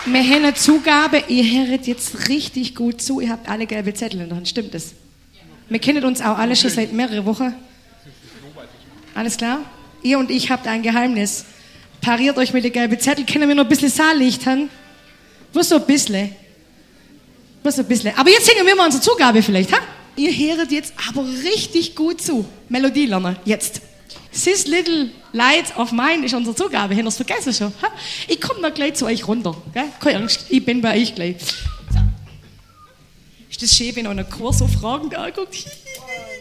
Wir haben eine Zugabe, ihr hört jetzt richtig gut zu, ihr habt alle gelbe Zettel in der Hand, stimmt das? Wir kennen uns auch alle schon seit mehreren Wochen. Alles klar? Ihr und ich habt ein Geheimnis. Pariert euch mit den gelben Zettel, können wir noch ein bisschen Saallicht haben? Bloß so ein bisschen. Aber jetzt singen wir mal unsere Zugabe vielleicht, ha? Ihr hört jetzt aber richtig gut zu. Melodie lernen, jetzt. This Little Light of Mine ist unsere Zugabe, habt ihr es vergessen schon? Ha? Ich komme noch gleich zu euch runter, gell? Keine Angst, ich bin bei euch gleich. So. Ist das schön, wenn auch ein Chor so Fragen anguckt?